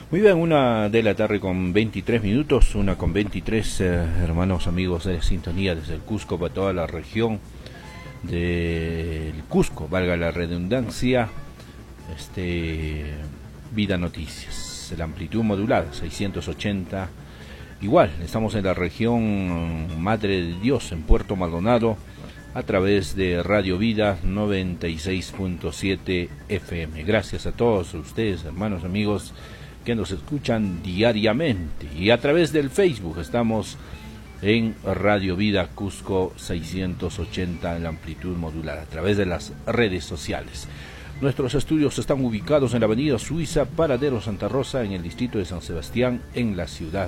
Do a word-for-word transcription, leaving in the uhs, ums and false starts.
Muy bien, una de la tarde con veintitrés minutos, una con veintitrés, eh, hermanos amigos de sintonía desde el Cusco para toda la región del Cusco, valga la redundancia, este, Vida Noticias, la amplitud modulada, seiscientos ochenta, igual, estamos en la región Madre de Dios, en Puerto Maldonado, a través de Radio Vida noventa y seis punto siete F M. Gracias a todos ustedes, hermanos amigos, que nos escuchan diariamente, y a través del Facebook estamos en Radio Vida Cusco seiscientos ochenta en la amplitud modulada, a través de las redes sociales. Nuestros estudios están ubicados en la avenida Suiza, Paradero Santa Rosa, en el distrito de San Sebastián, en la ciudad